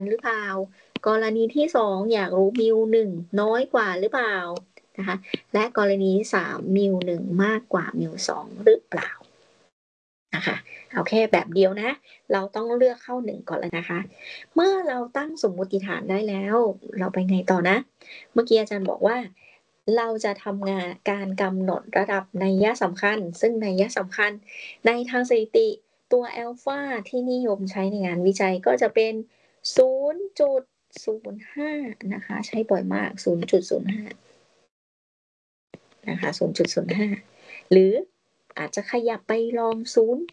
หรือเปล่ากรณีที่2อยากรู้มิว1น้อยกว่าหรือเปล่านะคะและกรณีที่3มิว1มากกว่ามิว2หรือเปล่านะคะเอาแค่แบบเดียวนะเราต้องเลือกเข้า1ก่อนแล้วนะคะเมื่อเราตั้งสมมุติฐานได้แล้วเราไปไงต่อนะเมื่อกี้อาจารย์บอกว่าเราจะทำงานการกำหนดระดับนัยสำคัญซึ่งนัยสำคัญในทางสถิติตัวอัลฟาที่นิยมใช้ในงานวิจัยก็จะเป็น0.05นะคะใช้บ่อยมาก0.05นะคะ0.05หรืออาจจะขยับไปลอง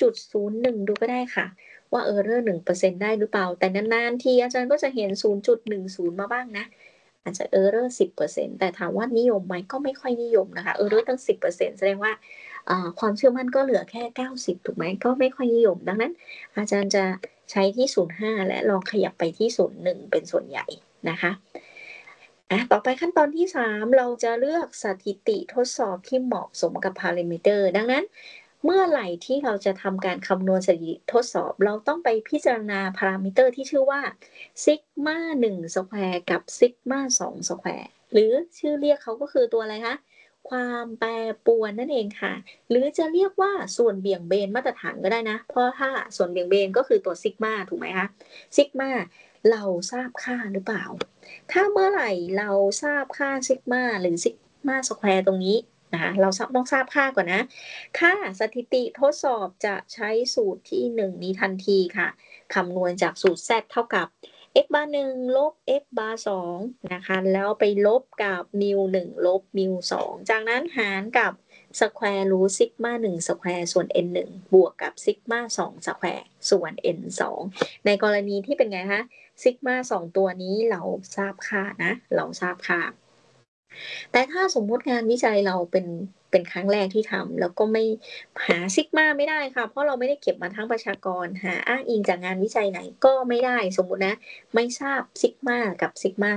0.01ดูก็ได้ค่ะว่าerror 1%ได้หรือเปล่าแต่นานๆทีอาจารย์ก็จะเห็น0.10มาบ้างนะอาจจะerror 10%แต่ถามว่านิยมไหมก็ไม่ค่อยนิยมนะคะerror ตั้ง10%แสดงว่าความเชื่อมั่นก็เหลือแค่90ถูกไหมก็ไม่ค่อยนิยมดังนั้นอาจารย์จะใช้ที่0.5และลองขยับไปที่0.1เป็นส่วนใหญ่นะคะต่อไปขั้นตอนที่3เราจะเลือกสถิติทดสอบที่เหมาะสมกับ parameter ดังนั้นเมื่อไหร่ที่เราจะทำการคำนวณสถิติทดสอบเราต้องไปพิจารณา parameter ที่ชื่อว่า sigma 1 square กับ sigma 2 square หรือชื่อเรียกเขาก็คือตัวอะไรคะความแปรปรวนนั่นเองค่ะหรือจะเรียกว่าส่วนเบี่ยงเบนมาตรฐานก็ได้นะเพราะถ้าส่วนเบี่ยงเบนก็คือตัว sigma ถูกไหมคะ sigma เราทราบค่าหรือเปล่าถ้าเมื่อไหร่เราทราบค่าซิกมาหรือซิกมาสแควร์ตรงนี้นะคะเราต้องทราบค่าก่อนนะค่าสถิติทดสอบจะใช้สูตรที่1นี้ทันทีค่ะคำนวณจากสูตร z เท่ากับ x bar 1ลบ x bar 2นะคะแล้วไปลบกับมิว1ลบมิว2จากนั้นหารกับสแควร์รูทซิกมา1สแควร์ส่วน n 1บวกกับซิกมา2สแควร์ส่วน n 2ในกรณีที่เป็นไงคะซิกมา2ตัวนี้เราทราบค่านะเราทราบค่าแต่ถ้าสมมุติงานวิจัยเราเป็นครั้งแรกที่ทำแล้วก็ไม่หาซิกมาไม่ได้ค่ะเพราะเราไม่ได้เก็บมาทั้งประชากรหาอ้างอิงจากงานวิจัยไหนก็ไม่ได้สมมุตินะไม่ทราบซิกมากับซิกมา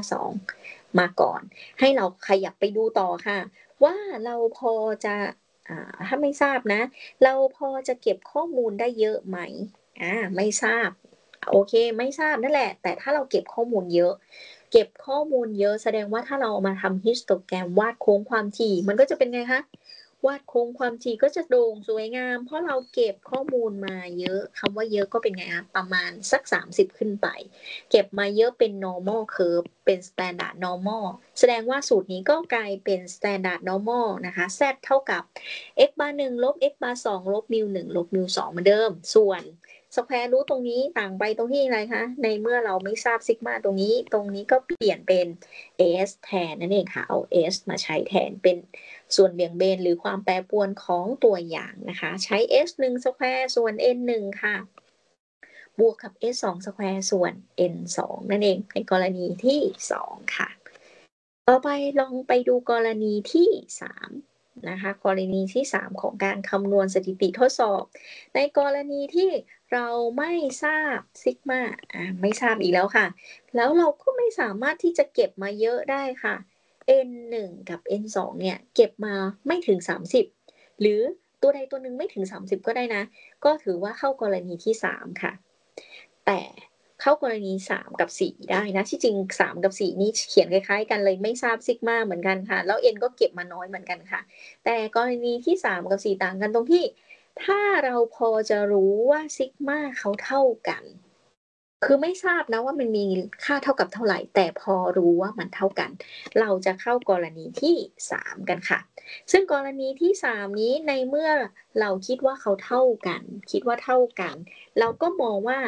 2มาก่อนให้เราขยับไปดูต่อค่ะว่าเราพอจะถ้าไม่ทราบนะเราพอจะเก็บข้อมูลได้เยอะไหมไม่ทราบโอเคไม่ทราบนั่นแหละแต่ถ้าเราเก็บข้อมูลเยอะเก็บข้อมูลเยอะแสดงว่าถ้าเราเอามาทำฮิสโตแกรมวาดโค้งความถี่มันก็จะเป็นไงคะวาดโค้งความถี่ก็จะโด่งสวยงามเพราะเราเก็บข้อมูลมาเยอะคำว่าเยอะก็เป็นไงคะประมาณสัก30ขึ้นไปเก็บมาเยอะเป็น normal curve เป็น standard normal แสดงว่าสูตรนี้ก็กลายเป็น standard normal นะคะ z เท่ากับ x bar 1ลบ x bar 2ลบ mu 1ลบ mu 2เหมือนเดิมส่วนสแควร์รูทตรงนี้ต่างไปตรงที่อะไรคะในเมื่อเราไม่ทราบซิกมาตรงนี้ก็เปลี่ยนเป็น s แทนนั่นเองค่ะเอา s มาใช้แทนเป็นส่วนเบี่ยงเบนหรือความแปรปรวนของตัวอย่างนะคะใช้ s 1สแควร์ส่วน n 1ค่ะบวกกับ s 2สแควร์ส่วน n 2นั่นเองในกรณีที่2ค่ะต่อไปลองไปดูกรณีที่3นะคะกรณีที่3ของการคำนวณสถิติทดสอบในกรณีที่เราไม่ทราบซิกมาไม่ทราบอีกแล้วค่ะแล้วเราก็ไม่สามารถที่จะเก็บมาเยอะได้ค่ะ n 1กับ n 2เนี่ยเก็บมาไม่ถึง30หรือตัวใดตัวหนึ่งไม่ถึง30ก็ได้นะก็ถือว่าเข้ากรณีที่3ค่ะแต่เข้ากรณี3กับ4ได้นะที่จริง3กับ4นี่เขียนคล้ายๆกันเลยไม่ทราบซิกมาเหมือนกันค่ะแล้ว n ก็เก็บมาน้อยเหมือนกันค่ะแต่กรณีที่3กับ4ต่างกันตรงที่ถ้าเราพอจะรู้ว่าซิกมาเขาเท่ากันคือไม่ทราบนะว่ามันมีค่าเท่ากับเท่าไรแต่พอรู้ว่ามันเท่ากันเราจะเข้ากรณีที่3กันค่ะซึ่งกรณีที่3นี้ในเมื่อเราคิดว่าเขาเท่ากันคิดว่าเท่ากันเราก็มองว่า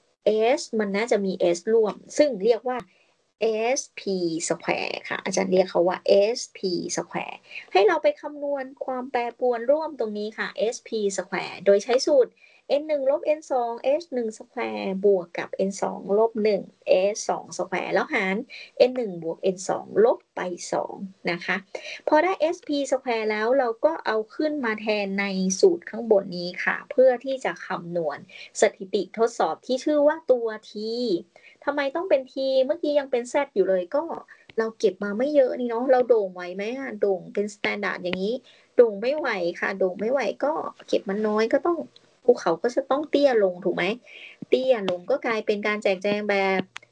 s มันน่าจะมี s ร่วมซึ่งเรียกว่า sp square ค่ะอาจารย์เรียกเขาว่า sp square ให้เราไปคำนวณความแปรปรวนร่วมตรงนี้ค่ะ sp square โดยใช้สูตร n 1ลบ n 2 s 1สแควร์บวกกับ n 2ลบ1 s 2สแควร์แล้วหาร n 1บวก n 2ลบไป2นะคะพอได้ sp สแควร์แล้วเราก็เอาขึ้นมาแทนในสูตรข้างบนนี้ค่ะเพื่อที่จะคำนวณสถิติทดสอบที่ชื่อว่าตัว t ทำไมต้องเป็น t เมื่อกี้ยังเป็น z อยู่เลยก็เราเก็บมาไม่เยอะนี่เนาะเราโด่งไหวไหมโด่งเป็น standard อย่างนี้โด่งไม่ไหวค่ะโด่งไม่ไหวก็เก็บมันน้อยก็ต้องภูเขาก็จะต้องเตี้ยลงถูกไหมเตี้ยลงก็กลายเป็นการแจกแจงแบบ